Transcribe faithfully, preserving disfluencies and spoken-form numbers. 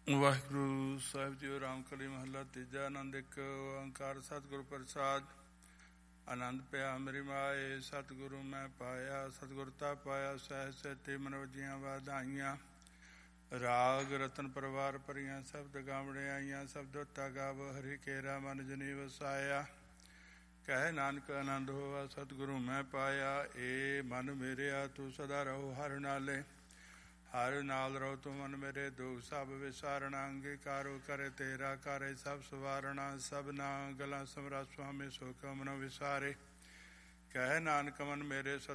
ਵਾਹਿਗੁਰੂ ਸਾਹਿਬ ਜੀ। ਰਾਮਕਲੀ ਮਹੱਲਾ ਤੀਜਾ। ਆਨੰਦ ਇੱਕ ਓਂਕਾਰ ਸਤਿਗੁਰ ਪ੍ਰਸਾਦ। ਆਨੰਦ ਪਿਆ ਮੇਰੀ ਮਾਏ, ਸਤਿਗੁਰੂ ਮੈਂ ਪਾਇਆ। ਸਤਿਗੁਰ ਤਾ ਪਾਇਆ ਸਹਿ ਸੇਤੀ ਮਨੋਜੀਆਂ ਵਧਾਈਆਂ। ਰਾਗ ਰਤਨ ਪਰਿਵਾਰ ਭਰੀਆਂ ਸ਼ਬਦ ਗਾਵੜੇ ਆਈਆਂ। ਸ਼ਬਦ ਤਾ ਗਾਵ ਹਰੀ ਕੇਰਾ ਮਨ ਜਨੀ ਵਸਾਇਆ। ਕਹਿ ਨਾਨਕ ਆਨੰਦ ਹੋਆ ਸਤਿਗੁਰੂ ਮੈਂ ਪਾਇਆ। ਏ ਮਨ ਮੇਰਿਆ ਤੂੰ ਸਦਾ ਰਹੋ ਹਰ ਨਾਲੇ। ਹਰ ਨਾਲ ਰਹੋ ਤੂੰ ਮਨ ਮੇਰੇ, ਦੁੱਖ ਸਭ ਵਿਸਾਰਣਾ। ਅੰਗੀਕਾਰੋ ਕਰੇ ਤੇਰਾ ਕਰੇ ਸਭ ਸਵਾਰਣਾ। ਸਭਨਾ ਗਲਾਂ ਸਮਰਾ ਸੁਆਮੀ ਸੋ ਕਉ ਮਨੋ ਵਿਸਾਰੇ। ਕਹਿ ਨਾਨਕ ਮਨ ਮੇਰੇ